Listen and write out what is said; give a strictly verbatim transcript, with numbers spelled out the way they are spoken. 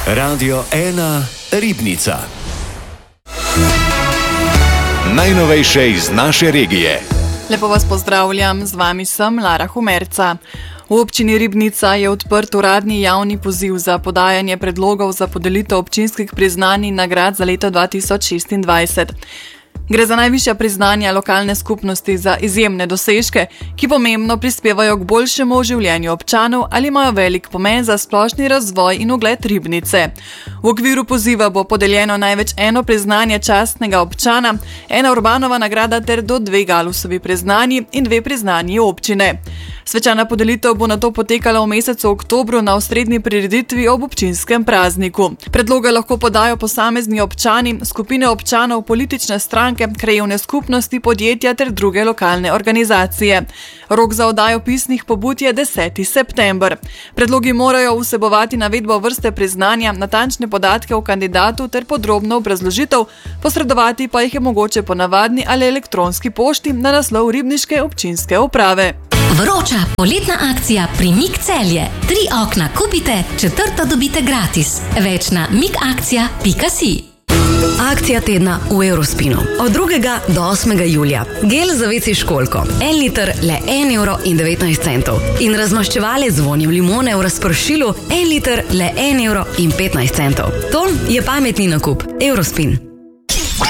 Radio ena Ribnica. Najnovejše iz naše regije. Lepo vas pozdravljam, z vami sem Lara Humerca. V občini Ribnica je odprt uradni javni poziv za podajanje predlogov za podelitev občinskih priznanj in nagrad za leto dva tisoč šestindvajset. Gre za najvišja priznanja lokalne skupnosti za izjemne dosežke, ki pomembno prispevajo k boljšemu življenju občanov ali imajo velik pomen za splošni razvoj in ugled Ribnice. V okviru poziva bo podeljeno največ eno priznanje častnega občana, ena Urbanova nagrada ter do dve Galusovi priznanji in dve priznanji občine. Svečana podelitev bo nato potekala v mesecu oktobru na osrednji prireditvi ob občinskem prazniku. Predloge lahko podajo posamezni občani, skupine občanov, politične stranke, krajevne skupnosti, podjetja ter druge lokalne organizacije. Rok za oddajo pisnih pobud je deseti september. Predlogi morajo vsebovati navedbo vrste priznanja, natančne podatke o kandidatu ter podrobno obrazložitev, posredovati pa jih je mogoče po navadni ali elektronski pošti na naslov ribniške občinske uprave. Vroča poletna akcija Primik Celje. Tri okna kupite, četrto dobite gratis. Več na mikakcija pika si. Akcija tedna v Eurospinu. Od drugega do osmega julija. Gel za veci školjko. En liter le en evro in devetnajst centov. In razmaščevalec z vonjem limone v razpršilu. En liter le en evro in petnajst centov. To je pametni nakup. Eurospin.